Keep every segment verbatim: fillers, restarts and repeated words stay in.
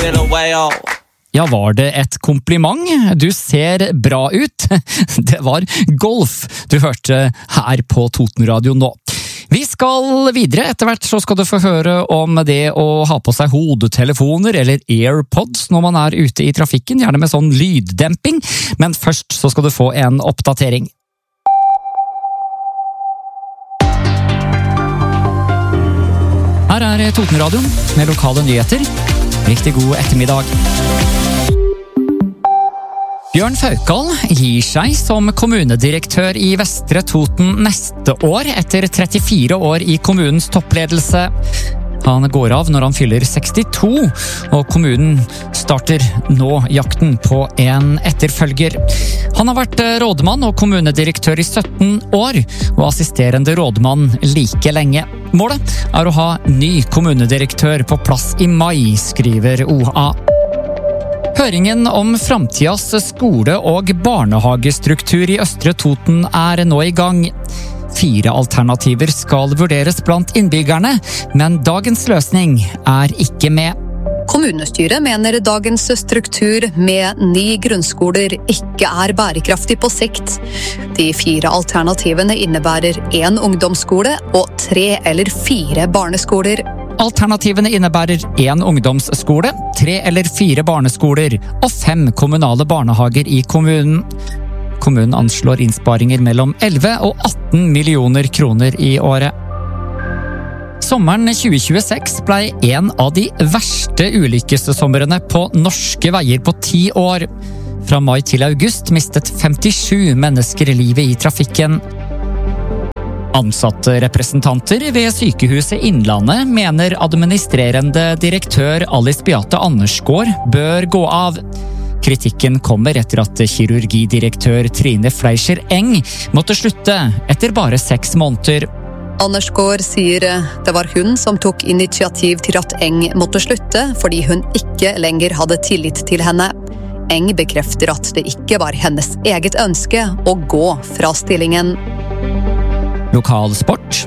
get a way off. Ja, var det et kompliment? Du ser bra ut. Det var golf du hørte her på Toten Radio nå. Vi skal videre. Etter hvert så skal du få høre om det å ha på seg hodetelefoner eller AirPods når man er ute i trafikken, gjerne med sånn lyddemping. Men først så skal du få en oppdatering. Her er Toten Radio med lokale nyheter. Riktig god ettermiddag. Bjørn Faukal gir seg som kommunedirektør i Vestre Toten neste år etter trettifire år i kommunens toppledelse. Han går av når han fyller sekstito, og kommunen starter nå jakten på en etterfølger. Han har vært rådmann og kommunedirektør i sytten år, og assisterende rådmann like lenge. Målet er å ha ny kommunedirektør på plass i mai, skriver O A. Høringen om framtidas skole- og barnehagestruktur i Østre Toten er nå i gang. Fire alternativer skal vurderes blant innbyggerne, men dagens løsning er ikke med. Kommunestyret mener dagens struktur med ni grunnskoler ikke er bærekraftig på sikt. De fire alternativene innebærer en ungdomsskole og tre eller fire barneskoler. Alternativene innebærer en ungdomsskole, tre eller fire barneskoler og fem kommunale barnehager i kommunen. Kommunen anslår innsparinger mellom elleve og atten millioner kroner i året. Sommeren tjue tjueseks ble en av de verste ulykkessomrene på norske veier på ti år. Fra mai til august mistet femtisju mennesker livet i trafikken. Ansatte representanter ved Sykehuset Innlandet mener administrerende direktør Alice Beate Andersgaard bør gå av. Kritikken kommer etter at kirurgidirektør Trine Fleischer Eng måtte slutte etter bare seks måneder. Andersgaard sier det var hun som tok initiativ til at Eng måtte slutte, fordi hun ikke lenger hadde tillit til henne. Eng bekrefter at det ikke var hennes eget ønske å gå fra stillingen. Lokalsport.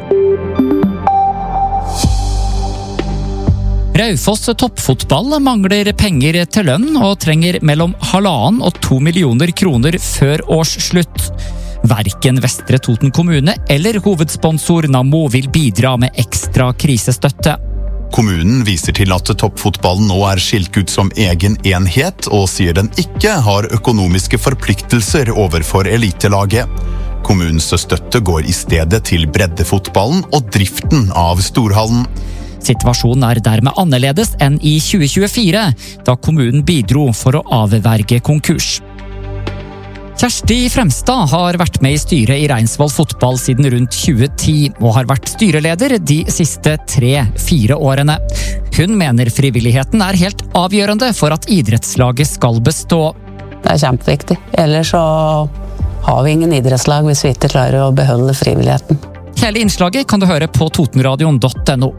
Raufoss toppfotball mangler penger til lønn og trenger mellom halvannen og to millioner kroner før årsslutt. Verken Vestre Toten kommune eller hovedsponsor Nammo vil bidra med ekstra krisestøtte. Kommunen viser til at toppfotballen nå er skilt ut som egen enhet, og sier den ikke har økonomiske forpliktelser overfor elitelaget. Kommunens støtte går i stedet til breddefotballen og driften av storhallen. Situasjonen er dermed annerledes enn i tjue tjuefire, da kommunen bidro for å avverge konkurs. Kjersti Fremstad har vært med i styret i Reinsvoll fotball siden rundt tjue ti, og har vært styreleder de siste tre-fire årene. Hun mener frivilligheten er helt avgjørende for at idrettslaget skal bestå. Det er kjempeviktig, ellers så har vi ingen idrettslag hvis vi ikke klarer å beholde frivilligheten. Hele innslaget kan du høre på totenradion punktum no.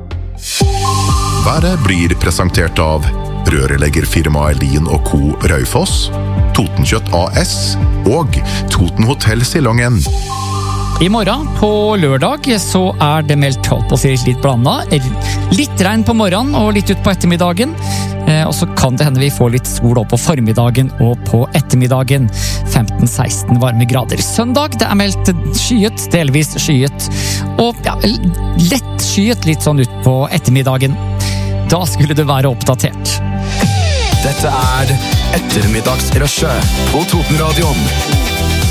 Været blir presentert av rørleggerfirmaet Lien og Co. Raufoss, Totenkjøtt A S og Toten Hotel Silongen. I morgen på lørdag så er det meldt holdt på å si litt blandet. Litt regn på morgenen og litt ut på ettermiddagen. Og så kan det hende vi får litt sol opp på formiddagen og på ettermiddagen. femten til seksten varme grader. Søndag det er meldt skyet, delvis skyet. Og ja, lett skyet litt sånn ut på ettermiddagen. Da skulle det være oppdatert. Dette er ettermiddagsrushet på Totenradioen.